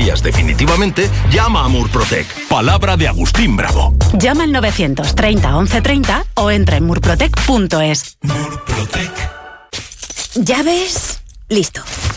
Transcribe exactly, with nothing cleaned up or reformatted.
fallas definitivamente, llama a Murprotec. Palabra de Agustín Bravo. Llama al novecientos treinta once treinta o entra en murprotec punto es. Murprotec. ¿Llaves? Listo.